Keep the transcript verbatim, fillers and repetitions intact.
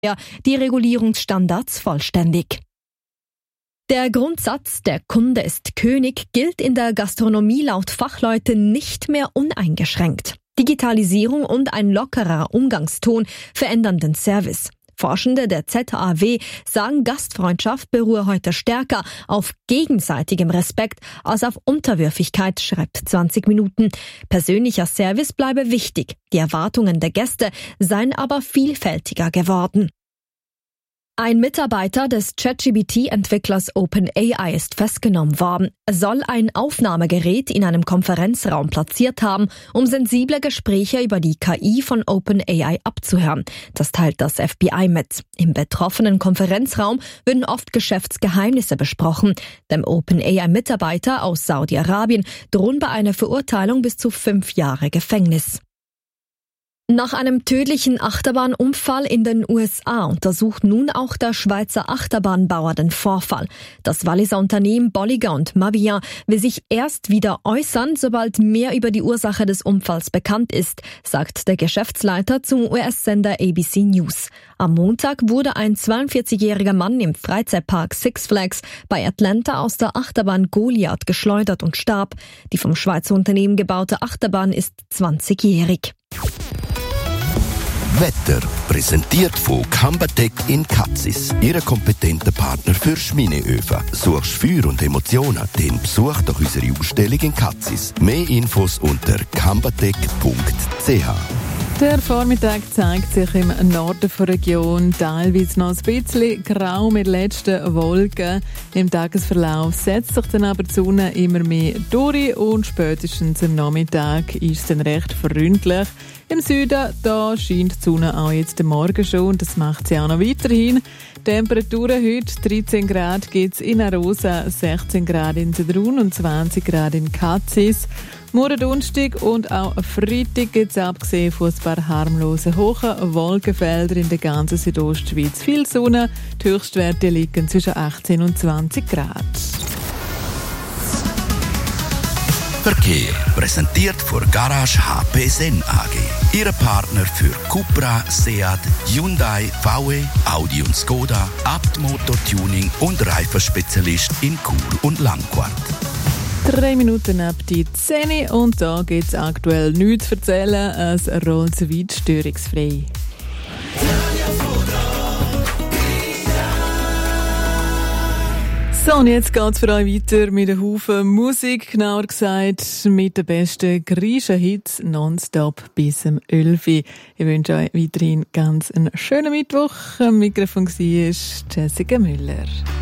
die Regulierungsstandards vollständig. Der Grundsatz, der Kunde ist König, gilt in der Gastronomie laut Fachleuten nicht mehr uneingeschränkt. Digitalisierung und ein lockerer Umgangston verändern den Service. Forschende der Z A W sagen, Gastfreundschaft beruhe heute stärker auf gegenseitigem Respekt als auf Unterwürfigkeit, schreibt zwanzig Minuten. Persönlicher Service bleibe wichtig. Die Erwartungen der Gäste seien aber vielfältiger geworden. Ein Mitarbeiter des ChatGPT-Entwicklers OpenAI ist festgenommen worden. Er soll ein Aufnahmegerät in einem Konferenzraum platziert haben, um sensible Gespräche über die K I von OpenAI abzuhören. Das teilt das F B I mit. Im betroffenen Konferenzraum würden oft Geschäftsgeheimnisse besprochen. Dem OpenAI-Mitarbeiter aus Saudi-Arabien drohen bei einer Verurteilung bis zu fünf Jahre Gefängnis. Nach einem tödlichen Achterbahnunfall in den U S A untersucht nun auch der Schweizer Achterbahnbauer den Vorfall. Das Walliser Unternehmen Bolliger und Mabillard will sich erst wieder äußern, sobald mehr über die Ursache des Unfalls bekannt ist, sagt der Geschäftsleiter zum U S-Sender A B C News. Am Montag wurde ein zweiundvierzigjähriger Mann im Freizeitpark Six Flags bei Atlanta aus der Achterbahn Goliath geschleudert und starb. Die vom Schweizer Unternehmen gebaute Achterbahn ist zwanzigjährig. Wetter präsentiert von Cambatec in Katzis. Ihr kompetenter Partner für Schmineöfen. Suchst Feuer und Emotionen? Dann besuch doch unsere Ausstellung in Katzis. Mehr Infos unter cambatec punkt c h. Der Vormittag zeigt sich im Norden der Region teilweise noch ein bisschen grau mit letzten Wolken. Im Tagesverlauf setzt sich dann aber die Sonne immer mehr durch und spätestens am Nachmittag ist es dann recht freundlich. Im Süden da scheint die Sonne auch jetzt am Morgen schon und das macht sie auch noch weiterhin. Temperaturen heute dreizehn Grad gibt es in Arosa, sechzehn Grad in Sedrun und zwanzig Grad in Katzis. Morgen Donnerstag und auch Freitag gibt es abgesehen von ein paar harmlosen hohen Wolkenfeldern in der ganzen Südostschweiz viel Sonne. Die Höchstwerte liegen zwischen achtzehn und zwanzig Grad. Verkehr präsentiert von Garage H P S N A G. Ihre Partner für Cupra, Seat, Hyundai, V W, Audi und Skoda, Abt Motor-Tuning und Reifenspezialist in Chur und Langquart. Drei Minuten ab die zehn und da gibt es aktuell nichts zu erzählen. Es rollt so weit störungsfrei. So, und jetzt geht es für euch weiter mit einem Haufen Musik, genauer gesagt mit den besten Griechen-Hits nonstop bis zum elf. Ich wünsche euch weiterhin ganz einen schönen Mittwoch. Am Mikrofon war Jessica Müller.